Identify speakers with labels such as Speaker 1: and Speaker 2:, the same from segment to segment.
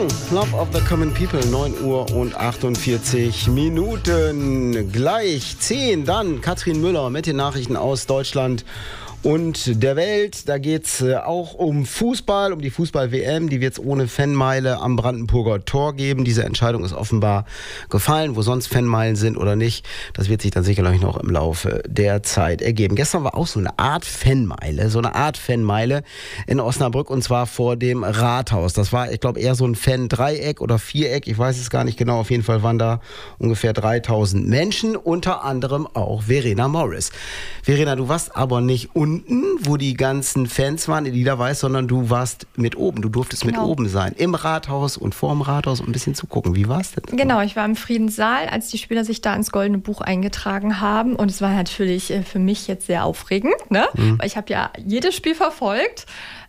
Speaker 1: Song Love of the Common People, 9 Uhr und 48 Minuten. Gleich 10, dann Katrin Müller mit den Nachrichten aus Deutschland und der Welt. Da geht es auch um Fußball, um die Fußball-WM. Die wird es ohne Fanmeile am Brandenburger Tor geben. Diese Entscheidung ist offenbar gefallen. Wo sonst Fanmeilen sind oder nicht, das wird sich dann sicherlich noch im Laufe der Zeit ergeben. Gestern war auch so eine Art Fanmeile, in Osnabrück, und zwar vor dem Rathaus. Das war, ich glaube, eher so ein Fan-Dreieck oder Viereck. Ich weiß es gar nicht genau. Auf jeden Fall waren da ungefähr 3000 Menschen, unter anderem auch Verena Morris. Verena, du warst aber nicht wo die ganzen Fans waren in Niederweiß, sondern du warst mit oben. Du durftest mit oben sein. Im Rathaus und vorm Rathaus, um ein bisschen zu gucken. Wie war es denn?
Speaker 2: Genau, ich war im Friedenssaal, als die Spieler sich da ins Goldene Buch eingetragen haben. Und es war natürlich für mich jetzt sehr aufregend, ne? Weil ich habe ja jedes Spiel verfolgt.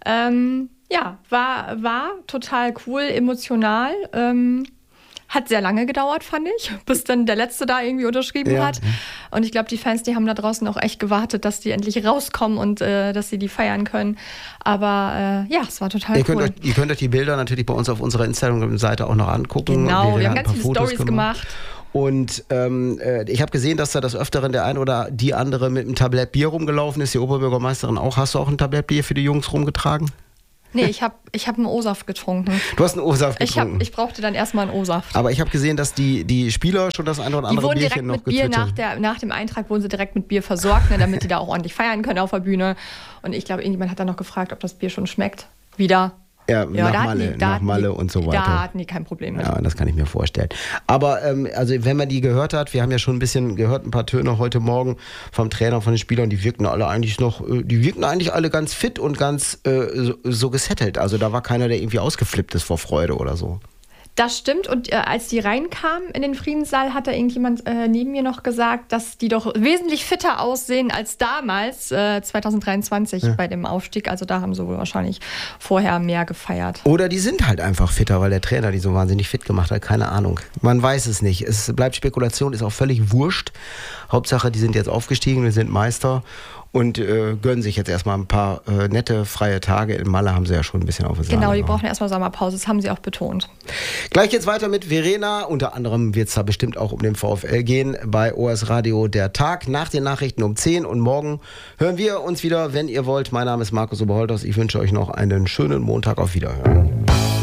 Speaker 2: War total cool, emotional. Hat sehr lange gedauert, fand ich, bis dann der Letzte da irgendwie unterschrieben hat. Und ich glaube, die Fans, die haben da draußen auch echt gewartet, dass die endlich rauskommen und dass sie die feiern können. Aber es war total cool.
Speaker 1: Ihr könnt euch die Bilder natürlich bei uns auf unserer Instagram-Seite auch noch angucken.
Speaker 2: Genau, wir haben ganz viele Stories gemacht.
Speaker 1: Und ich habe gesehen, dass da des Öfteren der ein oder die andere mit einem Tablett Bier rumgelaufen ist. Die Oberbürgermeisterin auch. Hast du auch ein Tablett Bier für die Jungs rumgetragen?
Speaker 2: Nee, ich hab einen O-Saft getrunken.
Speaker 1: Du hast einen O-Saft getrunken?
Speaker 2: Ich brauchte dann erstmal einen O-Saft.
Speaker 1: Aber ich habe gesehen, dass die Spieler schon das eine oder andere Bierchen noch gezwitschert haben.
Speaker 2: Nach dem Eintrag wurden sie direkt mit Bier versorgt, ne, damit die da auch ordentlich feiern können auf der Bühne. Und ich glaube, irgendjemand hat dann noch gefragt, ob das Bier schon schmeckt. Wieder.
Speaker 1: Ja, nach Malle und so weiter.
Speaker 2: Da hatten die kein Problem mit.
Speaker 1: Ja, das kann ich mir vorstellen. Aber also wenn man die gehört hat, wir haben ja schon ein bisschen gehört, ein paar Töne heute Morgen vom Trainer, von den Spielern, die wirkten eigentlich alle ganz fit und ganz so gesettelt. Also da war keiner, der irgendwie ausgeflippt ist vor Freude oder so.
Speaker 2: Das stimmt, und als die reinkamen in den Friedenssaal, hat da irgendjemand neben mir noch gesagt, dass die doch wesentlich fitter aussehen als damals, 2023 bei dem Aufstieg. Also da haben sie wohl wahrscheinlich vorher mehr gefeiert.
Speaker 1: Oder die sind halt einfach fitter, weil der Trainer die so wahnsinnig fit gemacht hat. Keine Ahnung. Man weiß es nicht. Es bleibt Spekulation, ist auch völlig wurscht. Hauptsache, die sind jetzt aufgestiegen, wir sind Meister. Und gönnen sich jetzt erstmal ein paar nette, freie Tage. In Malle haben sie ja schon ein bisschen auf der Sahne.
Speaker 2: Genau, die brauchen erstmal Sommerpause, das haben sie auch betont.
Speaker 1: Gleich geht's weiter mit Verena. Unter anderem wird es da bestimmt auch um den VfL gehen bei OS Radio der Tag. Nach den Nachrichten um 10. Und morgen hören wir uns wieder, wenn ihr wollt. Mein Name ist Markus Oberholthaus. Ich wünsche euch noch einen schönen Montag. Auf Wiederhören.